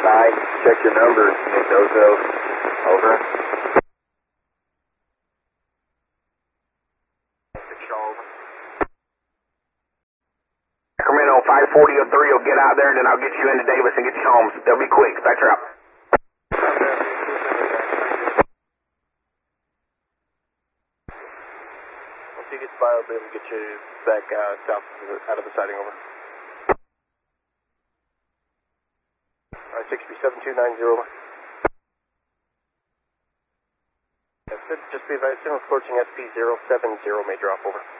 Bye. Check your numbers, Nick Ozo. Over. Sacramento 540-03 will get out there, and then I'll get you into Davis and get you home. They'll be quick. Spectre out. Once he gets by, I'll be able to get you back south out of the siding. Over. Alright, 6B7290. That's it. Just be advised, signal approaching SP070, may drop. Over.